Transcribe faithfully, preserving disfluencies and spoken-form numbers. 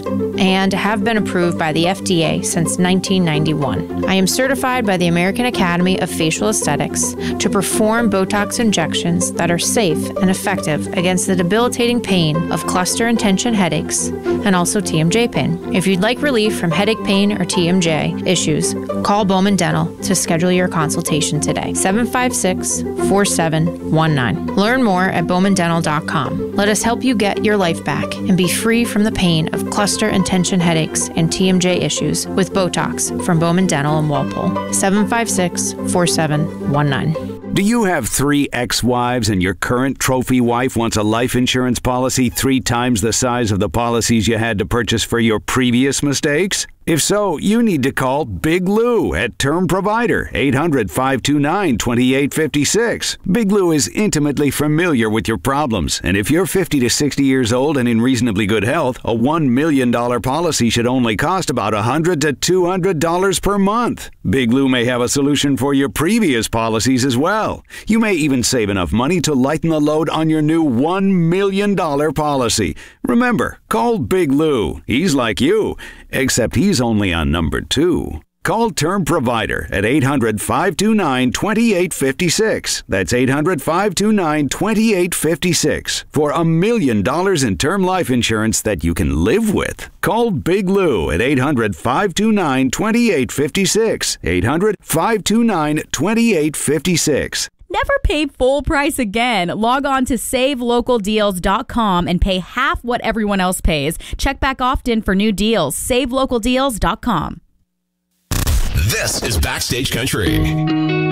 and have been approved by the F D A since nineteen ninety-one. I am certified by the American Academy of Facial Aesthetics to perform Botox injections that are safe and effective against the debilitating pain of cluster and tension headaches and also T M J pain. If you'd like relief from headache pain or T M J issues, call Bowman Dental to schedule your consultation today. seven five six, four seven one nine. Learn more at bowman dental dot com. Let us help you get your life back and be free from the pain of cluster and tension headaches and T M J issues with Botox from Bowman Dental in Walpole. seven five six, four seven one nine. Do you have three ex-wives and your current trophy wife wants a life insurance policy three times the size of the policies you had to purchase for your previous mistakes? If so, you need to call Big Lou at Term Provider, eight hundred, five two nine, two eight five six. Big Lou is intimately familiar with your problems, and if you're fifty to sixty years old and in reasonably good health, a one million dollars policy should only cost about one hundred to two hundred dollars per month. Big Lou may have a solution for your previous policies as well. You may even save enough money to lighten the load on your new one million dollars policy. Remember, call Big Lou. He's like you, except he's only on number two. Call Term Provider at eight hundred, five two nine, two eight five six. That's eight hundred, five two nine, two eight five six for a million dollars in term life insurance that you can live with. Call Big Lou at eight hundred, five two nine, two eight five six. eight hundred, five two nine, two eight five six. Never pay full price again. Log on to save local deals dot com and pay half what everyone else pays. Check back often for new deals. save local deals dot com. This is Backstage Country.